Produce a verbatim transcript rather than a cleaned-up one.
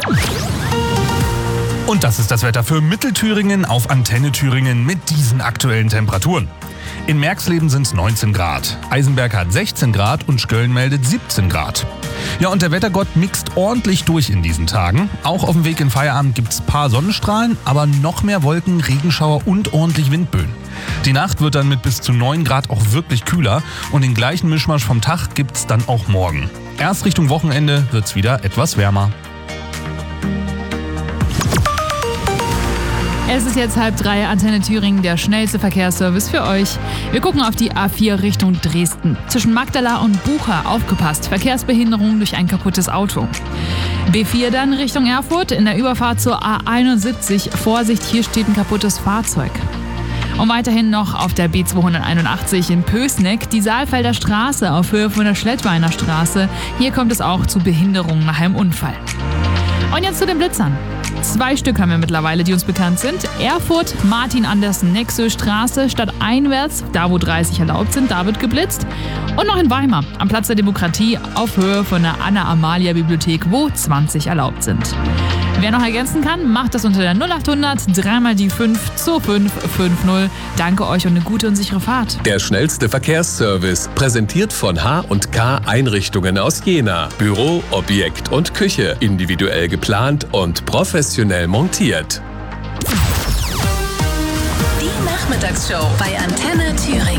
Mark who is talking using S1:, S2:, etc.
S1: Und das ist das Wetter für Mittelthüringen auf Antenne Thüringen mit diesen aktuellen Temperaturen. In Merxleben sind es neunzehn Grad, Eisenberg hat sechzehn Grad und Schköln meldet siebzehn Grad. Ja, und der Wettergott mixt ordentlich durch in diesen Tagen. Auch auf dem Weg in Feierabend gibt's paar Sonnenstrahlen, aber noch mehr Wolken, Regenschauer und ordentlich Windböen. Die Nacht wird dann mit bis zu neun Grad auch wirklich kühler und den gleichen Mischmasch vom Tag gibt's dann auch morgen. Erst Richtung Wochenende wird's wieder etwas wärmer.
S2: Es ist jetzt halb drei, Antenne Thüringen, der schnellste Verkehrsservice für euch. Wir gucken auf die A vier Richtung Dresden. Zwischen Magdala und Bucha, aufgepasst, Verkehrsbehinderung durch ein kaputtes Auto. B vier dann Richtung Erfurt, in der Überfahrt zur A einundsiebzig. Vorsicht, hier steht ein kaputtes Fahrzeug. Und weiterhin noch auf der B zweihunderteinundachtzig in Pößneck, die Saalfelder Straße auf Höhe von der Schlettweiner Straße. Hier kommt es auch zu Behinderungen nach einem Unfall. Und jetzt zu den Blitzern. Zwei Stück haben wir mittlerweile, die uns bekannt sind. Erfurt, Martin-Andersen-Nexö-Straße, stadteinwärts, da wo dreißig erlaubt sind, da wird geblitzt. Und noch in Weimar, am Platz der Demokratie, auf Höhe von der Anna-Amalia-Bibliothek, wo zwanzig erlaubt sind. Wer noch ergänzen kann, macht das unter der null achthundert drei mal die fünf zwei fünf fünf null. Danke euch und eine gute und sichere Fahrt.
S3: Der schnellste Verkehrsservice, präsentiert von H und K Einrichtungen aus Jena. Büro, Objekt und Küche, individuell geplant und professionell montiert.
S4: Die Nachmittagsshow bei Antenne Thüringen.